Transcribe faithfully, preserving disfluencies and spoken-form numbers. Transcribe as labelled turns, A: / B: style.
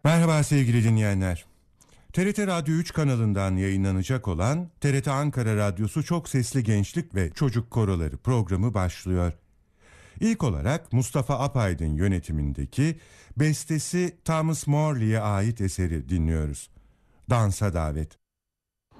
A: Merhaba sevgili dinleyenler. T R T Radyo üç kanalından yayınlanacak olan T R T Ankara Radyosu Çok Sesli Gençlik ve Çocuk Koroları programı başlıyor. İlk olarak Mustafa Apaydın yönetimindeki bestesi Thomas Morley'e ait eseri dinliyoruz. Dansa Davet.